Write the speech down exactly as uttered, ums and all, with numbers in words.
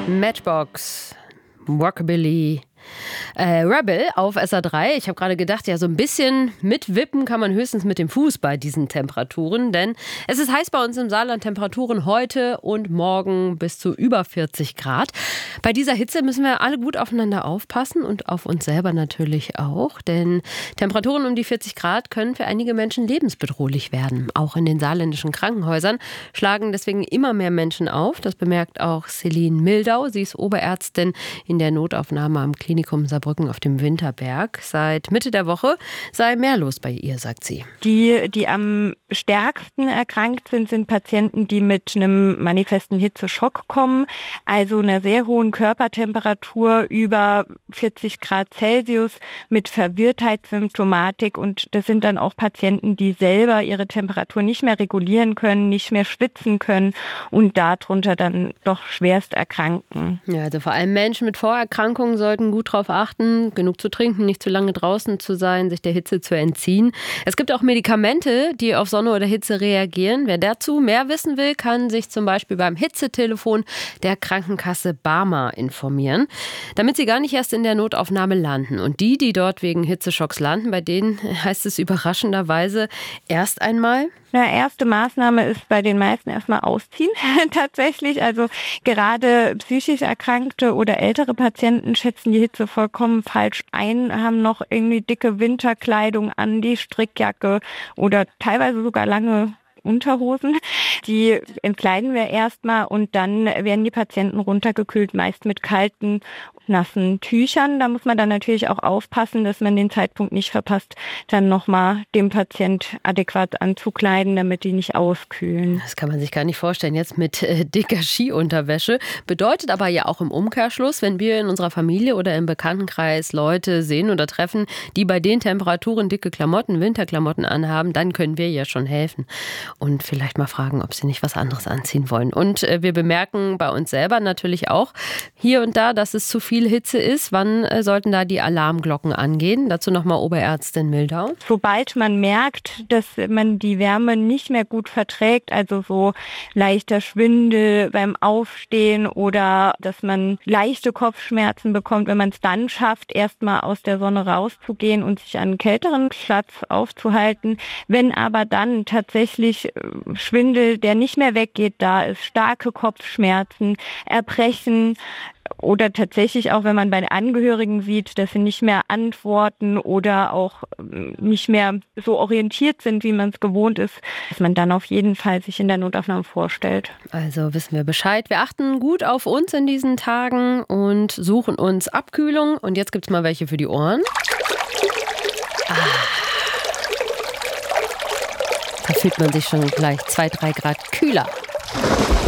Matchbox, Rockabilly, äh, Rebel auf S R drei. Ich habe gerade gedacht, ja, so ein bisschen mitwippen kann man höchstens mit dem Fuß bei diesen Temperaturen, denn es ist heiß bei uns im Saarland. Temperaturen heute und morgen bis zu über vierzig Grad. Bei dieser Hitze müssen wir alle gut aufeinander aufpassen und auf uns selber natürlich auch, denn Temperaturen um die vierzig Grad können für einige Menschen lebensbedrohlich werden. Auch in den saarländischen Krankenhäusern schlagen deswegen immer mehr Menschen auf. Das bemerkt auch Celine Mildau. Sie ist Oberärztin in der Notaufnahme am Klinikum Saarbrücken auf dem Winterberg. Seit Mitte der Woche sei mehr los bei ihr, sagt sie. Die, die am stärksten erkrankt sind, sind Patienten, die mit einem manifesten Hitzeschock kommen, also einer sehr hohen Körpertemperatur über vierzig Grad Celsius mit Verwirrtheitssymptomatik. Und das sind dann auch Patienten, die selber ihre Temperatur nicht mehr regulieren können, nicht mehr schwitzen können und darunter dann doch schwerst erkranken. Ja, also vor allem Menschen mit Vorerkrankungen sollten gut darauf achten, genug zu trinken, nicht zu lange draußen zu sein, sich der Hitze zu entziehen. Es gibt auch Medikamente, die auf Sonne oder Hitze reagieren. Wer dazu mehr wissen will, kann sich zum Beispiel beim Hitzetelefon der Krankenkasse Barmer informieren, damit sie gar nicht erst in der Notaufnahme landen. Und die, die dort wegen Hitzeschocks landen, bei denen heißt es überraschenderweise erst einmal: Na, erste Maßnahme ist bei den meisten erstmal ausziehen, tatsächlich. Also gerade psychisch Erkrankte oder ältere Patienten schätzen die Hitze vollkommen falsch ein, haben noch irgendwie dicke Winterkleidung an, die Strickjacke oder teilweise sogar lange Unterhosen. Die entkleiden wir erstmal und dann werden die Patienten runtergekühlt, meist mit kalten, nassen Tüchern. Da muss man dann natürlich auch aufpassen, dass man den Zeitpunkt nicht verpasst, dann nochmal dem Patient adäquat anzukleiden, damit die nicht auskühlen. Das kann man sich gar nicht vorstellen, jetzt mit äh, dicker Skiunterwäsche. Bedeutet aber ja auch im Umkehrschluss, wenn wir in unserer Familie oder im Bekanntenkreis Leute sehen oder treffen, die bei den Temperaturen dicke Klamotten, Winterklamotten anhaben, dann können wir ja schon helfen. Und vielleicht mal fragen, ob sie nicht was anderes anziehen wollen. Und äh, wir bemerken bei uns selber natürlich auch hier und da, dass es zu viel Hitze ist. Wann äh, sollten da die Alarmglocken angehen? Dazu nochmal Oberärztin Mildau. Sobald man merkt, dass man die Wärme nicht mehr gut verträgt, also so leichter Schwindel beim Aufstehen oder dass man leichte Kopfschmerzen bekommt, wenn man es dann schafft, erstmal aus der Sonne rauszugehen und sich an einen kälteren Platz aufzuhalten. Wenn aber dann tatsächlich Schwindel, der nicht mehr weggeht, da ist, starke Kopfschmerzen, Erbrechen oder tatsächlich auch, wenn man bei Angehörigen sieht, dass sie nicht mehr antworten oder auch nicht mehr so orientiert sind, wie man es gewohnt ist, dass man dann auf jeden Fall sich in der Notaufnahme vorstellt. Also wissen wir Bescheid. Wir achten gut auf uns in diesen Tagen und suchen uns Abkühlung. Und jetzt gibt es mal welche für die Ohren. Ah. Da fühlt man sich schon gleich zwei, drei Grad kühler.